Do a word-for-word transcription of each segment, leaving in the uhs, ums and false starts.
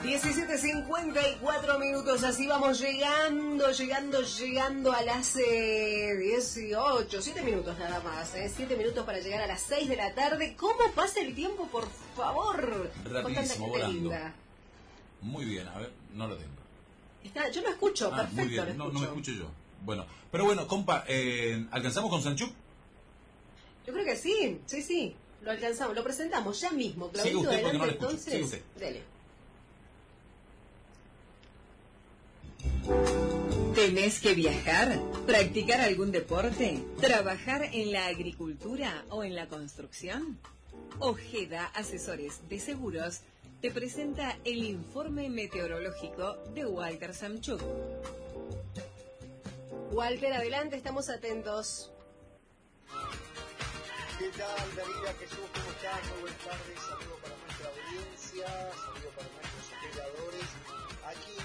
diecisiete cincuenta y cuatro minutos, así vamos llegando, llegando, llegando a las eh, dieciocho, siete minutos nada más, eh, siete minutos para llegar a las seis de la tarde. ¿Cómo pasa el tiempo, por favor? Rapidísimo, volando. Linda. Muy bien, a ver, no lo tengo. Está, yo lo escucho, ah, perfecto. Muy bien, lo no, escucho. no me escucho yo. Bueno, pero bueno, compa, eh, ¿alcanzamos con Sanchuk? Yo creo que sí, sí, sí, lo alcanzamos, lo presentamos ya mismo. Claudito, usted, adelante, no entonces, dele. ¿Tenés que viajar? ¿Practicar algún deporte? ¿Trabajar en la agricultura o en la construcción? Ojeda Asesores de Seguros te presenta el informe meteorológico de Walter Samchuk. Walter, adelante, estamos atentos. ¿Qué tal, Daría Jesús? ¿Cómo estás? Muy buenas tardes. Saludos para nuestra audiencia, saludos para nuestros operadores. Aquí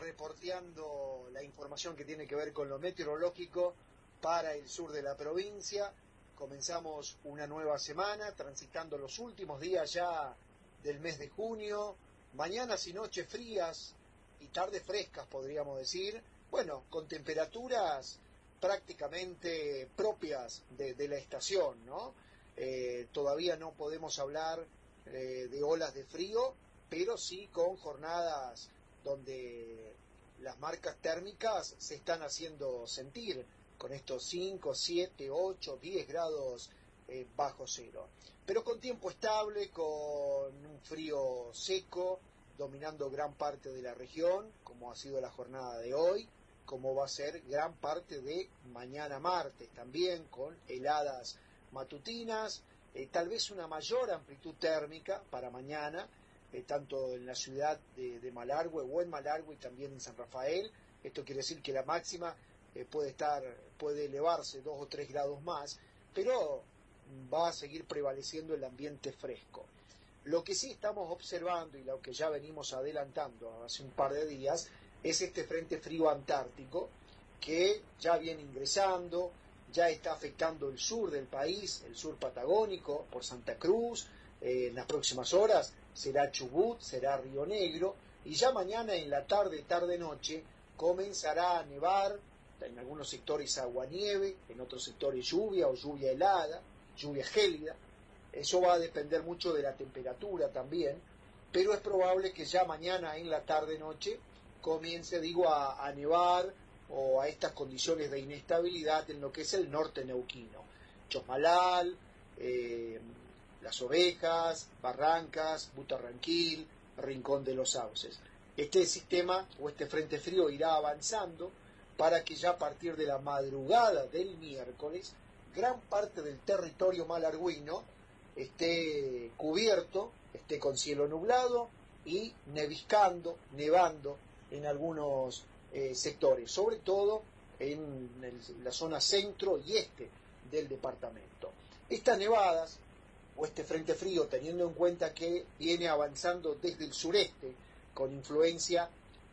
reporteando la información que tiene que ver con lo meteorológico para el sur de la provincia. Comenzamos una nueva semana, transitando los últimos días ya del mes de junio. Mañanas y noches frías y tardes frescas, podríamos decir. Bueno, con temperaturas prácticamente propias de, de la estación, ¿no? Eh, todavía no podemos hablar eh, de olas de frío, pero sí con jornadas donde las marcas térmicas se están haciendo sentir, con estos cinco, siete, ocho, diez grados eh, bajo cero. Pero con tiempo estable, con un frío seco, dominando gran parte de la región, como ha sido la jornada de hoy, como va a ser gran parte de mañana martes, también con heladas matutinas, eh, tal vez una mayor amplitud térmica para mañana, eh, tanto en la ciudad de, de Malargüe o en Malargüe y también en San Rafael. Esto quiere decir que la máxima eh, puede estar, puede elevarse dos o tres grados más, pero va a seguir prevaleciendo el ambiente fresco. Lo que sí estamos observando y lo que ya venimos adelantando hace un par de días es este frente frío antártico que ya viene ingresando, ya está afectando el sur del país, el sur patagónico, por Santa Cruz. Eh, en las próximas horas será Chubut, será Río Negro, y ya mañana en la tarde, tarde-noche, comenzará a nevar, en algunos sectores aguanieve, en otros sectores lluvia o lluvia helada, lluvia gélida. Eso va a depender mucho de la temperatura también, pero es probable que ya mañana en la tarde-noche comience, digo, a, a nevar o a estas condiciones de inestabilidad en lo que es el norte neuquino. Chosmalal, eh, Las Ovejas, Barrancas, Butarranquil, Rincón de los Sauces. Este sistema o este frente frío irá avanzando para que ya a partir de la madrugada del miércoles gran parte del territorio malargüino esté cubierto, esté con cielo nublado y neviscando, nevando en algunos eh, sectores, sobre todo en el, la zona centro y este del departamento. Estas nevadas o este frente frío, teniendo en cuenta que viene avanzando desde el sureste con influencia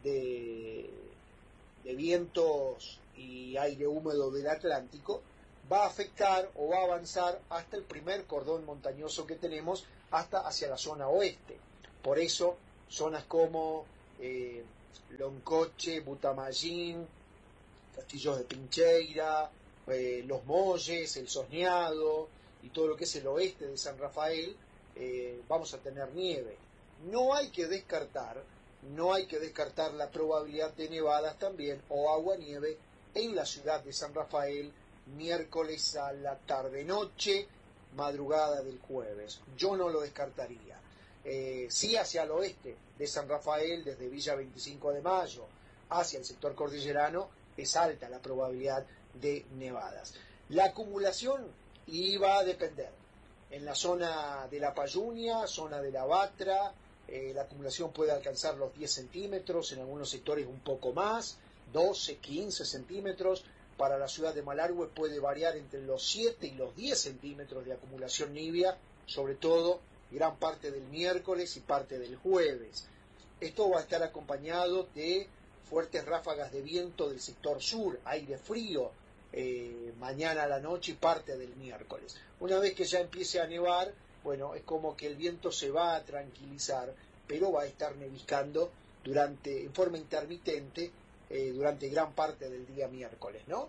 de, de vientos y aire húmedo del Atlántico, va a afectar o va a avanzar hasta el primer cordón montañoso que tenemos, hasta hacia la zona oeste. Por eso zonas como eh, Loncoche, Butamayín, Castillos de Pincheira, eh, Los Molles, El Sosneado y todo lo que es el oeste de San Rafael, eh, vamos a tener nieve. No hay que descartar, no hay que descartar la probabilidad de nevadas también o aguanieve en la ciudad de San Rafael, miércoles a la tarde-noche, madrugada del jueves. Yo no lo descartaría. Eh, sí hacia el oeste de San Rafael, desde Villa veinticinco de Mayo hacia el sector cordillerano, es alta la probabilidad de nevadas. La acumulación iba a depender. En la zona de la Payunia, zona de la Batra, eh, la acumulación puede alcanzar los diez centímetros, en algunos sectores un poco más, doce, quince centímetros. Para la ciudad de Malargüe puede variar entre los siete y los diez centímetros de acumulación nibia, sobre todo gran parte del miércoles y parte del jueves. Esto va a estar acompañado de fuertes ráfagas de viento del sector sur, aire frío, eh, mañana a la noche y parte del miércoles. Una vez que ya empiece a nevar, bueno, es como que el viento se va a tranquilizar, pero va a estar neviscando durante, en forma intermitente eh, durante gran parte del día miércoles, ¿no?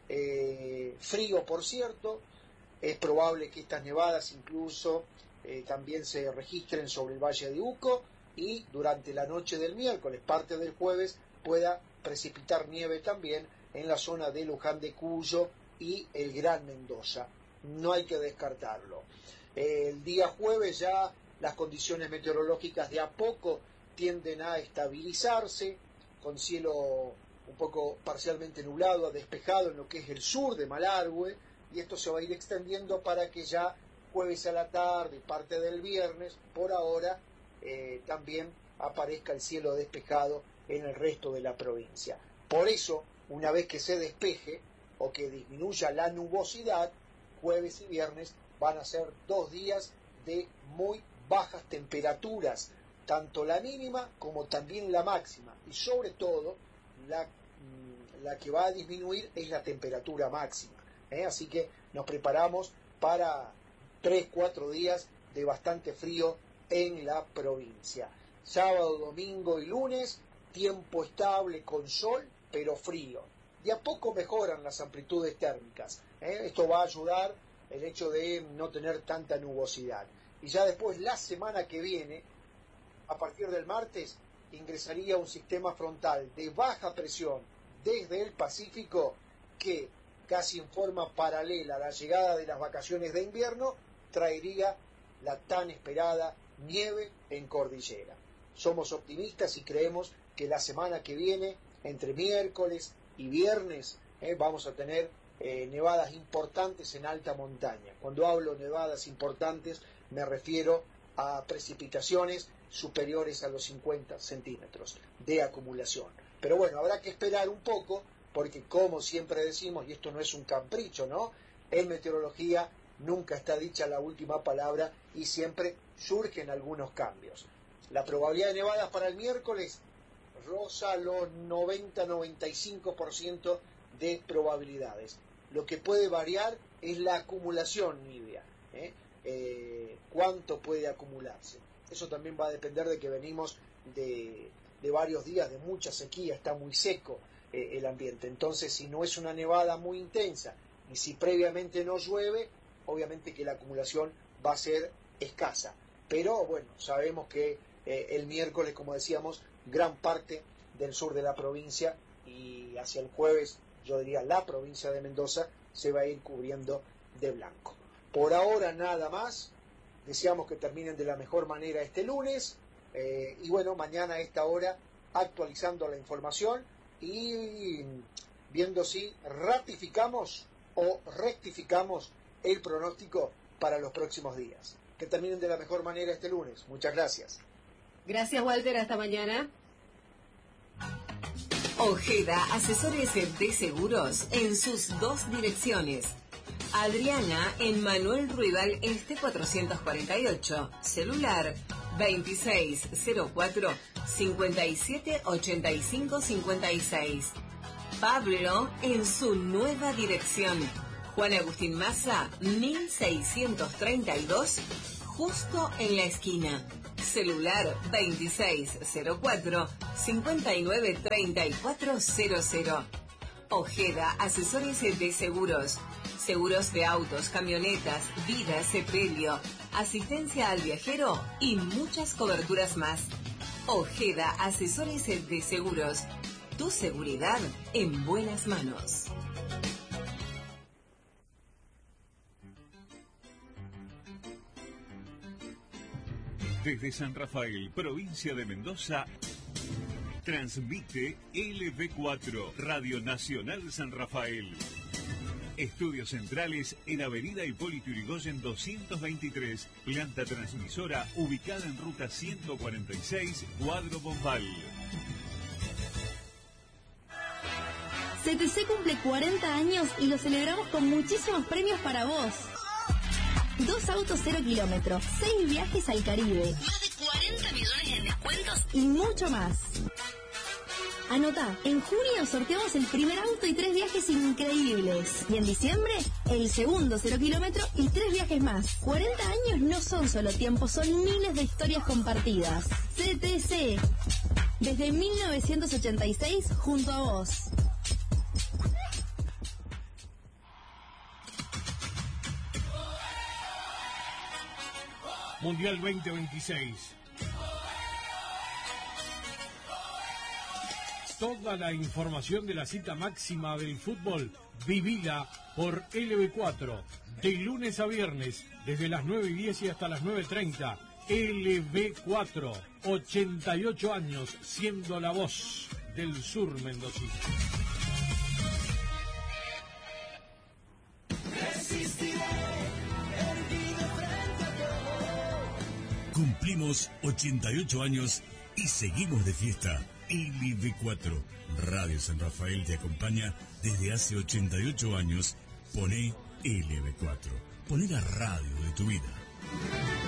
Eh, frío, por cierto, es probable que estas nevadas incluso eh, también se registren sobre el Valle de Uco y durante la noche del miércoles, parte del jueves, pueda precipitar nieve también en la zona de Luján de Cuyo y el Gran Mendoza. No hay que descartarlo. Eh, el día jueves ya las condiciones meteorológicas de a poco tienden a estabilizarse, con cielo un poco parcialmente nublado a despejado en lo que es el sur de Malargüe, y esto se va a ir extendiendo para que ya jueves a la tarde y parte del viernes, por ahora, eh, también aparezca el cielo despejado en el resto de la provincia. Por eso, una vez que se despeje o que disminuya la nubosidad, jueves y viernes van a ser dos días de muy bajas temperaturas, tanto la mínima como también la máxima, y sobre todo la, la que va a disminuir es la temperatura máxima, ¿eh? Así que nos preparamos para tres, cuatro días de bastante frío en la provincia. Sábado, domingo y lunes, tiempo estable con sol, pero frío. De a poco mejoran las amplitudes térmicas, ¿eh? Esto va a ayudar el hecho de no tener tanta nubosidad. Y ya después, la semana que viene, a partir del martes, ingresaría un sistema frontal de baja presión desde el Pacífico que, casi en forma paralela a la llegada de las vacaciones de invierno, traería la tan esperada nieve en cordillera. Somos optimistas y creemos que la semana que viene, entre miércoles y viernes, eh, vamos a tener eh, nevadas importantes en alta montaña. Cuando hablo nevadas importantes, me refiero a precipitaciones superiores a los cincuenta centímetros de acumulación. Pero bueno, habrá que esperar un poco, porque como siempre decimos, y esto no es un capricho, ¿no? En meteorología nunca está dicha la última palabra y siempre surgen algunos cambios. La probabilidad de nevadas para el miércoles roza los noventa a noventa y cinco por ciento de probabilidades. Lo que puede variar es la acumulación nívea, ¿eh? Eh, cuánto puede acumularse. Eso también va a depender de que venimos de, de varios días de mucha sequía, está muy seco eh, el ambiente. Entonces, si no es una nevada muy intensa y si previamente no llueve, obviamente que la acumulación va a ser escasa. Pero bueno, sabemos que eh, el miércoles, como decíamos, gran parte del sur de la provincia y hacia el jueves, yo diría la provincia de Mendoza, se va a ir cubriendo de blanco. Por ahora nada más, deseamos que terminen de la mejor manera este lunes eh, y bueno, mañana a esta hora actualizando la información y viendo si ratificamos o rectificamos el pronóstico para los próximos días. Que terminen de la mejor manera este lunes. Muchas gracias. Gracias, Walter. Hasta mañana. Ojeda, asesores de seguros en sus dos direcciones. Adriana en Manuel Ruibal Este cuatrocientos cuarenta y ocho. Celular veintiséis cero cuatro cincuenta y siete ochenta y cinco cincuenta y seis. Pablo en su nueva dirección. Juan Agustín Maza, mil seiscientos treinta y dos, justo en la esquina. Celular veintiséis cero cuatro cincuenta y nueve treinta y cuatro cero cero. Ojeda, asesores de seguros. Seguros de autos, camionetas, vida, sepelio, asistencia al viajero y muchas coberturas más. Ojeda, asesores de seguros. Tu seguridad en buenas manos. Desde San Rafael, provincia de Mendoza, transmite L B cuatro, Radio Nacional San Rafael. Estudios centrales en Avenida Hipólito Yrigoyen doscientos veintitrés, planta transmisora ubicada en ruta ciento cuarenta y seis, Cuadro Bombal. C T C cumple cuarenta años y lo celebramos con muchísimos premios para vos. Dos autos cero kilómetros, seis viajes al Caribe, más de cuarenta millones en descuentos y mucho más. Anotá, en junio sorteamos el primer auto y tres viajes increíbles. Y en diciembre, el segundo cero kilómetro y tres viajes más. cuarenta años no son solo tiempo, son miles de historias compartidas. C T C. Desde mil novecientos ochenta y seis, junto a vos. Mundial veinte veintiséis. Toda la información de la cita máxima del fútbol, vivida por L B cuatro, de lunes a viernes, desde las nueve y diez y hasta las nueve y treinta. L B cuatro, ochenta y ocho años, siendo la voz del sur mendocino. Cumplimos ochenta y ocho años y seguimos de fiesta. L B cuatro, Radio San Rafael te acompaña desde hace ochenta y ocho años. Poné L B cuatro, poné la radio de tu vida.